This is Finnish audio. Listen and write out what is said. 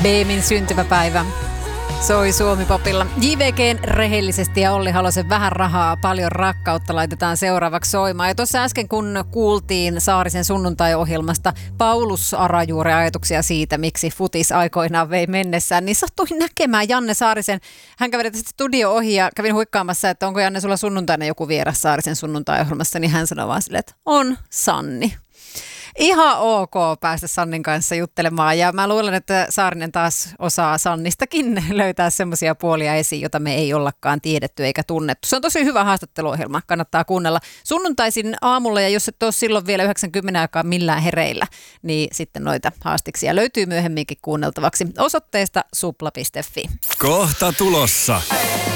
Beemin syntymäpäivä soi Suomi-popilla. JVG:n Rehellisesti ja Olli Halosen Vähän rahaa, paljon rakkautta laitetaan seuraavaksi soimaan. Ja tuossa äsken kun kuultiin Saarisen sunnuntai-ohjelmasta Paulus Arajuuren ajatuksia siitä, miksi futis aikoinaan vei mennessään, niin sattuin näkemään Janne Saarisen. Hän käveli tästä studio ohi ja kävin huikkaamassa, että onko Janne sulla sunnuntaina joku vieras Saarisen sunnuntai-ohjelmassa, niin hän sanoi vaan silleen, että on Sanni. Ihan ok päästä Sannin kanssa juttelemaan ja mä luulen, että Saarinen taas osaa Sannistakin löytää semmoisia puolia esiin, jota me ei ollakaan tiedetty eikä tunnettu. Se on tosi hyvä haastatteluohjelma, kannattaa kuunnella sunnuntaisin aamulla ja jos et ole silloin vielä 90 aikaa millään hereillä, niin sitten noita haastiksia löytyy myöhemminkin kuunneltavaksi osoitteesta supla.fi. Kohta tulossa.